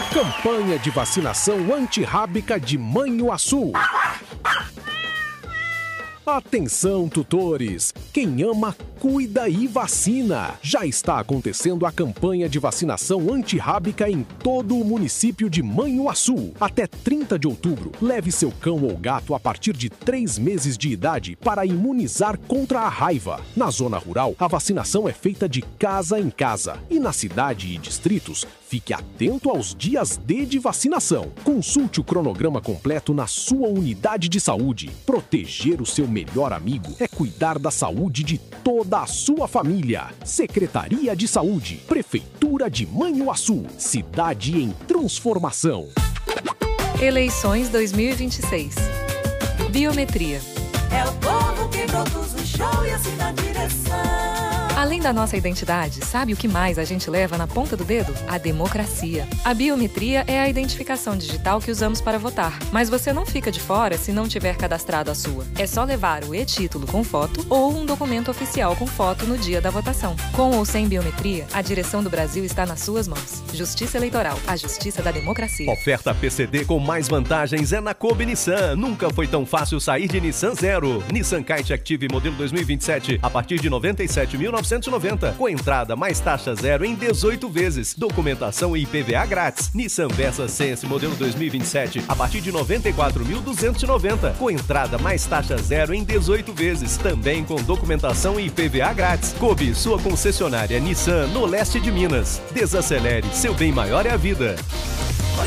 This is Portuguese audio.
Campanha de vacinação antirrábica de Manhuaçu. Atenção, tutores! Quem ama, cuida e vacina! Já está acontecendo a campanha de vacinação antirrábica em todo o município de Manhuaçu. Até 30 de outubro, leve seu cão ou gato a partir de 3 meses de idade para imunizar contra a raiva. Na zona rural, a vacinação é feita de casa em casa. E na cidade e distritos, fique atento aos dias D de vacinação. Consulte o cronograma completo na sua unidade de saúde. Proteger o seu melhor amigo é cuidar da saúde de toda a sua família. Secretaria de Saúde, Prefeitura de Manhuaçu, cidade em transformação. Eleições 2026. Biometria. É o povo que produz o show e assim na direção. Além da nossa identidade, sabe o que mais a gente leva na ponta do dedo? A democracia. A biometria é a identificação digital que usamos para votar. Mas você não fica de fora se não tiver cadastrado a sua. É só levar o e-título com foto ou um documento oficial com foto no dia da votação. Com ou sem biometria, a direção do Brasil está nas suas mãos. Justiça Eleitoral, a justiça da democracia. Oferta PCD com mais vantagens é na Kobe Nissan. Nunca foi tão fácil sair de Nissan Zero. Nissan Kite Active modelo 2027 a partir de R$ 97.990. Com entrada mais taxa zero em 18 vezes. Documentação e IPVA grátis. Nissan Versa Sense modelo 2027 a partir de R$ 94.290. Com entrada mais taxa zero em 18 vezes. Também com documentação e IPVA grátis. Kobe, sua concessionária Nissan no leste de Minas. Desacelere, seu bem maior é a vida.